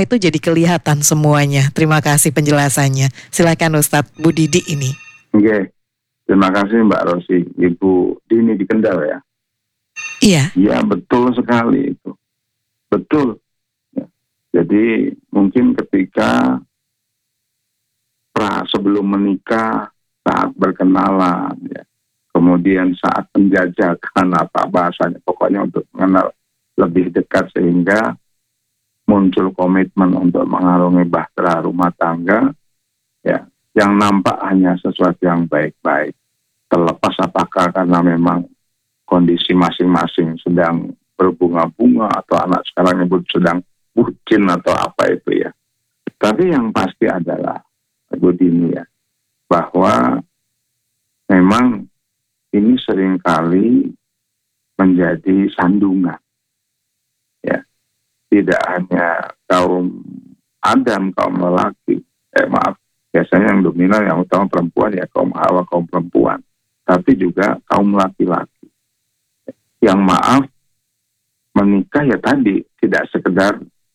Wah, itu jadi kelihatan semuanya. Terima kasih penjelasannya. Silakan Ustadz Bu Didi ini. Oke, terima kasih Mbak Rosi. Ibu Dini di Kendal ya. Iya. Iya, betul sekali itu. Betul. Ya. Jadi mungkin ketika sebelum menikah, saat berkenalan, ya. Kemudian saat penjajakan, apa bahasanya, pokoknya untuk mengenal lebih dekat sehingga muncul komitmen untuk mengarungi bahtera rumah tangga, ya, yang nampak hanya sesuatu yang baik-baik. Terlepas apakah karena memang kondisi masing-masing sedang berbunga-bunga atau anak sekarang nyebut sedang bucin atau apa itu ya. Tapi yang pasti adalah, Bu Dini ya, bahwa memang ini seringkali menjadi sandungan. Ya. Tidak hanya kaum Adam, kaum lelaki, biasanya yang dominan, yang utama perempuan ya, kaum Hawa, kaum perempuan. Tapi juga kaum laki-laki. Yang menikah ya tadi, tidak sekedar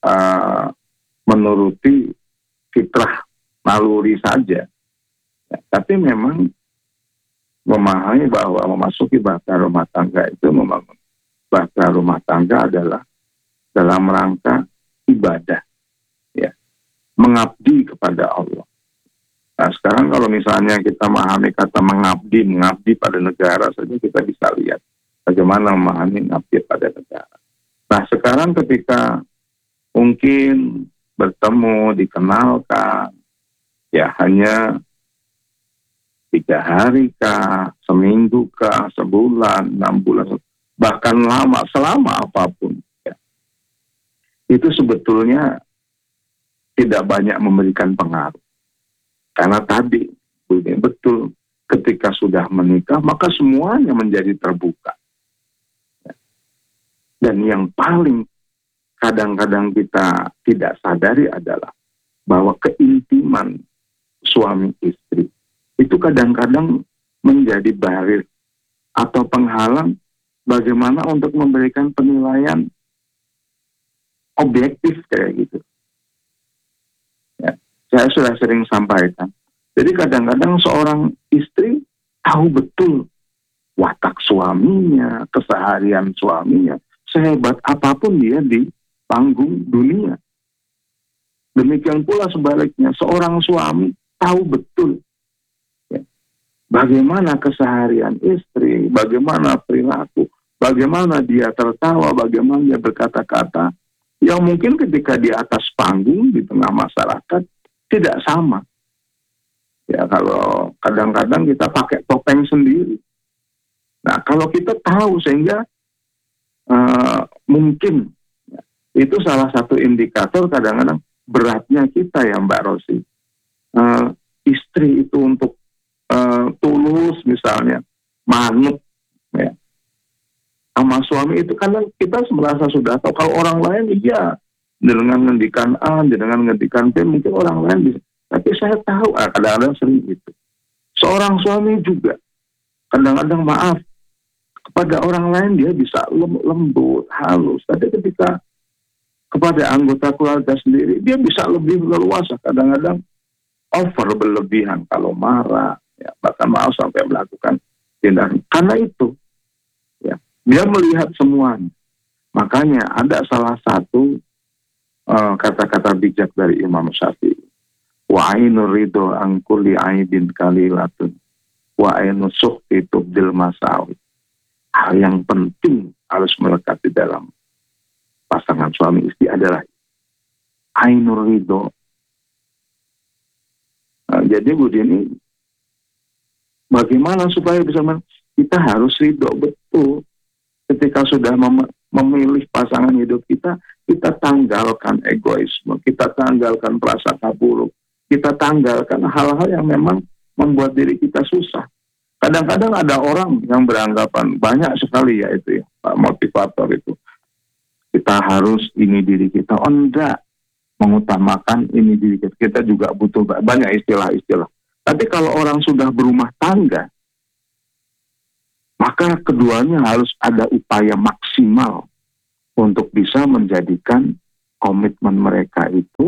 menuruti fitrah naluri saja. Ya, tapi memang memahami bahwa memasuki bahtera rumah tangga itu, membangun bahtera rumah tangga adalah dalam rangka ibadah, ya, mengabdi kepada Allah. Nah, sekarang kalau misalnya kita memahami kata mengabdi pada negara saja, kita bisa lihat bagaimana memahami mengabdi pada negara. Nah, sekarang ketika mungkin bertemu, dikenalkan, ya hanya 3 hari kah, seminggu kah, sebulan, 6 bulan, bahkan lama, selama apapun. Itu sebetulnya tidak banyak memberikan pengaruh. Karena tadi, betul, ketika sudah menikah, maka semuanya menjadi terbuka. Dan yang paling kadang-kadang kita tidak sadari adalah bahwa keintiman suami istri itu kadang-kadang menjadi barir atau penghalang bagaimana untuk memberikan penilaian objektif kayak gitu. Ya, saya sudah sering sampaikan. Jadi kadang-kadang seorang istri tahu betul watak suaminya, keseharian suaminya, sehebat apapun dia di panggung dunia. Demikian pula sebaliknya, seorang suami tahu betul ya, bagaimana keseharian istri, bagaimana perilaku, bagaimana dia tertawa, bagaimana dia berkata-kata, yang mungkin ketika di atas panggung di tengah masyarakat tidak sama. Ya, kalau kadang-kadang kita pakai topeng sendiri. Nah, kalau kita tahu sehingga mungkin ya, itu salah satu indikator kadang-kadang beratnya kita ya Mbak Rosi. Istri itu untuk tulus misalnya, manut ya, sama suami itu karena kita merasa sudah tahu. Kalau orang lain iya dengan ngendikan A, dengan ngendikan B mungkin orang lain bisa. Tapi saya tahu kadang-kadang sering itu. Seorang suami juga kadang-kadang maaf kepada orang lain dia bisa lembut, halus. Tapi ketika kepada anggota keluarga sendiri dia bisa lebih leluasa, kadang-kadang over berlebihan kalau marah, ya, bahkan maaf sampai melakukan tindakan. Karena itu ya, dia melihat semuanya. Makanya ada salah satu kata-kata bijak dari Imam Syafi'i. Wa ainur ridho an kulli aibin kalilatun. Wa ainus sukhti tubdil masawi. Hal yang penting harus melekat di dalam pasangan suami istri adalah ainur ridho. Nah, jadi Bu Dini, bagaimana supaya bisa kita harus ridho betul ketika sudah memilih pasangan hidup kita tanggalkan egoisme, kita tanggalkan prasangka buruk, kita tanggalkan hal-hal yang memang membuat diri kita susah. Kadang-kadang ada orang yang beranggapan banyak sekali ya itu ya, Pak motivator itu. Kita harus ini diri kita, oh enggak, mengutamakan ini diri kita. Kita juga butuh banyak istilah-istilah. Tapi kalau orang sudah berumah tangga, maka keduanya harus ada upaya maksimal untuk bisa menjadikan komitmen mereka itu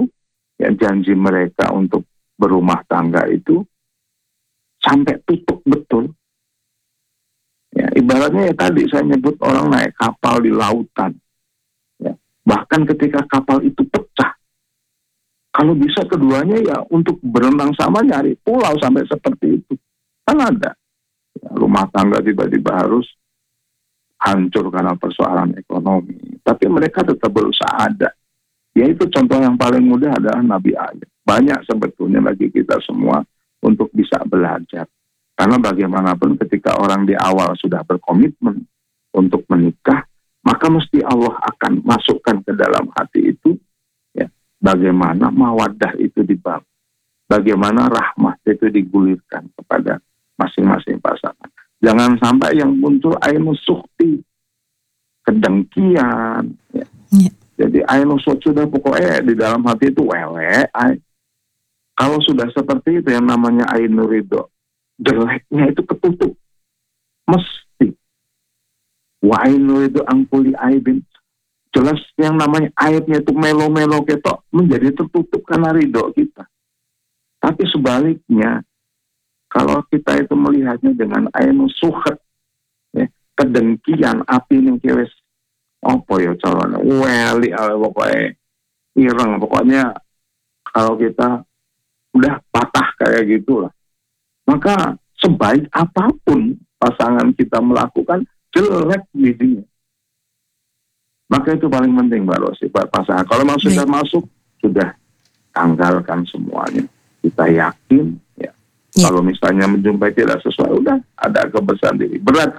ya, janji mereka untuk berumah tangga itu sampai tutup betul. Ya, ibaratnya ya tadi saya nyebut orang naik kapal di lautan. Ya, bahkan ketika kapal itu pecah, kalau bisa keduanya ya untuk berenang sama nyari pulau sampai seperti itu. Kan ada. Ya, rumah tangga tiba-tiba harus hancur karena persoalan ekonomi. Tapi mereka tetap berusaha ada. Ya itu contoh yang paling mudah adalah Nabi Ayub. Banyak sebetulnya bagi kita semua untuk bisa belajar. Karena bagaimanapun ketika orang di awal sudah berkomitmen untuk menikah, maka mesti Allah akan masukkan ke dalam hati itu ya, bagaimana mawaddah itu dibangun, bagaimana rahmah itu digulirkan kepada masing-masing pasangan. Jangan sampai yang muncul ainu sukhti, kedengkian. Ya. Ya. Jadi ainu sukhti sudah pokoknya di dalam hati itu wewe. Kalau sudah seperti itu yang namanya ainu ridho, jeleknya itu ketutup. Mesti. Wa ainu ridho angkuli aibin. Jelas yang namanya aibnya itu melo-melo ketok menjadi tertutup karena ridho kita. Tapi sebaliknya, kalau kita itu melihatnya dengan ainu suhet, ya, kedengkian, api yang kewes, apa ya calon, weli, pokoknya ireng, pokoknya kalau kita udah patah kayak gitulah, maka sebaik apapun pasangan kita melakukan, jelek jadinya. Maka itu paling penting Mbak Rosi, buat pasangan. Kalau memang sudah masuk, sudah tanggalkan semuanya. Kita yakin, ya. Kalau misalnya menjumpai tidak sesuai, udah ada kebersihan diri. Berat.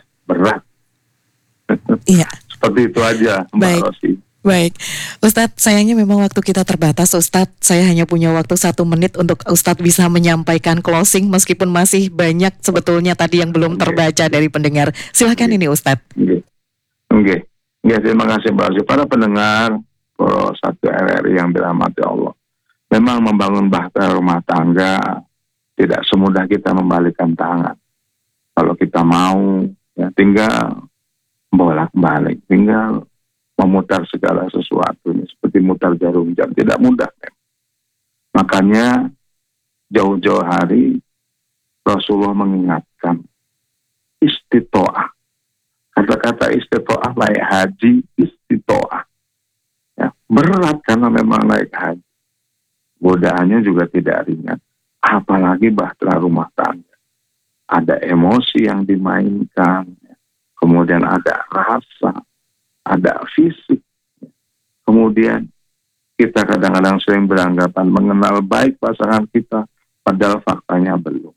Iya. Seperti itu aja Mbak Rosi. Baik, Ustadz, sayangnya memang waktu kita terbatas, Ustadz. Saya hanya punya waktu 1 menit untuk Ustadz bisa menyampaikan closing, meskipun masih banyak sebetulnya tadi yang belum terbaca dari pendengar. Silakan ini Ustadz. Oke. Terima kasih Mbak Rosi. Para pendengar Pro 1 RRI yang dirahmati Allah. Memang membangun bahtera rumah tangga tidak semudah kita membalikkan tangan. Kalau kita mau, ya tinggal bolak-balik, tinggal memutar segala sesuatu ini seperti mutar jarum jam, tidak mudah. Makanya jauh-jauh hari Rasulullah mengingatkan istitoah. Kata-kata istitoah naik haji, istitoah. Ya, berat karena memang naik haji. Godaannya juga tidak ringan. Apalagi bahtera rumah tangga. Ada emosi yang dimainkan, kemudian ada rasa, ada fisik. Kemudian kita kadang-kadang sering beranggapan mengenal baik pasangan kita, padahal faktanya belum.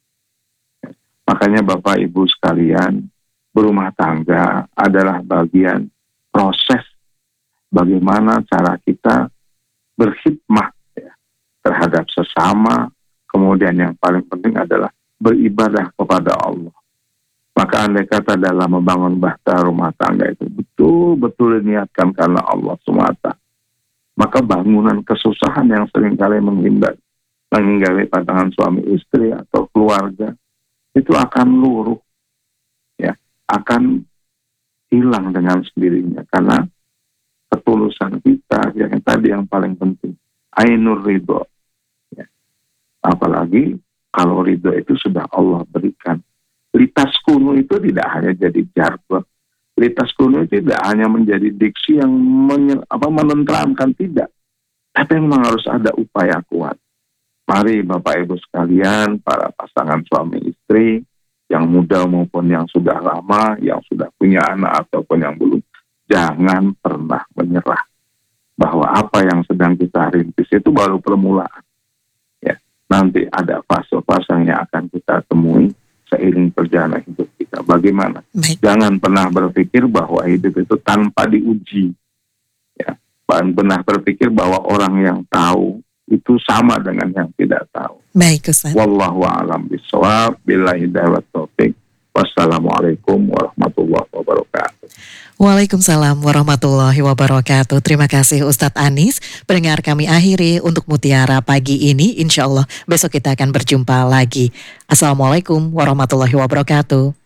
Makanya Bapak Ibu sekalian, berumah tangga adalah bagian proses bagaimana cara kita berkhidmat ya, terhadap sesama. Kemudian yang paling penting adalah beribadah kepada Allah. Maka andai kata dalam membangun bahtera rumah tangga itu betul-betul diniatkan karena Allah semata, maka bangunan kesusahan yang seringkali menghinggapi pasangan suami istri atau keluarga itu akan luruh, ya, akan hilang dengan sendirinya karena ketulusan kita yang tadi yang paling penting, ainur ridho. Ya. Apalagi kalau ridho itu sudah Allah berikan. Litas kuno itu tidak hanya jadi jargon. Litas kuno itu tidak hanya menjadi diksi yang menenteramkan, tidak. Tapi memang harus ada upaya kuat. Mari Bapak Ibu sekalian, para pasangan suami istri, yang muda maupun yang sudah lama, yang sudah punya anak ataupun yang belum, jangan pernah menyerah. Bahwa apa yang sedang kita rintis itu baru permulaan. Ya, nanti ada fase-fase yang akan kita temui seiring perjalanan hidup kita. Bagaimana? Baik. Jangan pernah berpikir bahwa hidup itu tanpa diuji. Ya, jangan pernah berpikir bahwa orang yang tahu itu sama dengan yang tidak tahu. Baik, Ustaz. Wallahu a'lam bishawab. Billahi hidayah wa taufik. Wassalamualaikum warahmatullahi wabarakatuh. Waalaikumsalam warahmatullahi wabarakatuh. Terima kasih Ustadz Anis. Pendengar kami akhiri untuk Mutiara pagi ini. Insya Allah besok kita akan berjumpa lagi. Assalamualaikum warahmatullahi wabarakatuh.